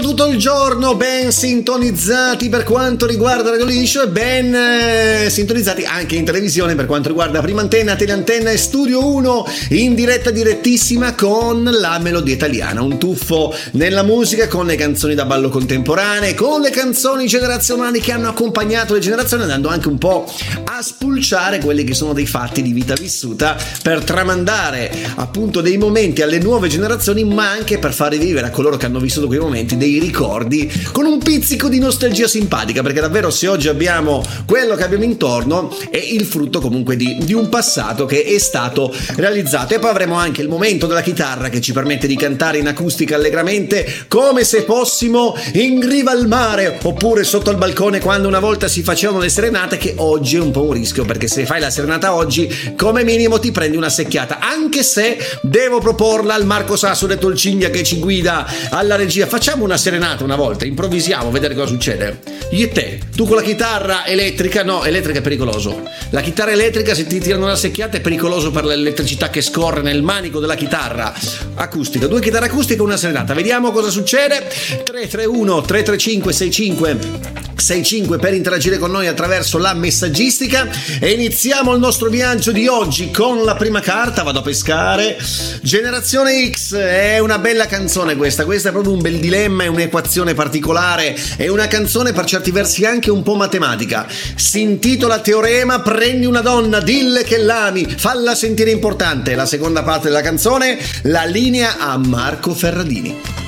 tutto il giorno, ben sintonizzati per quanto riguarda Radio Liscio e ben sintonizzati anche in televisione per quanto riguarda Prima Antenna, Teleantenna e Studio 1 in diretta direttissima con la melodia italiana, un tuffo nella musica con le canzoni da ballo contemporanee, con le canzoni generazionali che hanno accompagnato le generazioni, andando anche un po' a spulciare quelli che sono dei fatti di vita vissuta per tramandare appunto dei momenti alle nuove generazioni, ma anche per far rivivere a coloro che hanno vissuto quei momenti dei ricordi con un pizzico di nostalgia simpatica, perché davvero se oggi abbiamo quello che abbiamo intorno è il frutto comunque di un passato che è stato realizzato. E poi avremo anche il momento della chitarra che ci permette di cantare in acustica allegramente come se fossimo in riva al mare oppure sotto al balcone quando una volta si facevano le serenate, che oggi è un po' un rischio, perché se fai la serenata oggi come minimo ti prendi una secchiata, anche se devo proporla al Marco Sasso de Tolcigna che ci guida alla regia. Facciamo una serenata una volta, improvvisiamo, vedere cosa succede. Io e te, tu con la chitarra elettrica, no, elettrica è pericoloso. La chitarra elettrica, se ti tirano una secchiata, è pericoloso per l'elettricità che scorre nel manico della chitarra. Acustica, 2 chitarre acustiche e una serenata. Vediamo cosa succede. 331 335 65 per interagire con noi attraverso la messaggistica e iniziamo il nostro viaggio di oggi con la prima carta. Vado a pescare. Generazione X, è una bella canzone questa è proprio un bel dilemma, è un'equazione particolare, è una canzone per certi versi anche un po' matematica. Si intitola Teorema, prendi una donna, dille che l'ami, falla sentire importante. La seconda parte della canzone, la linea a Marco Ferradini.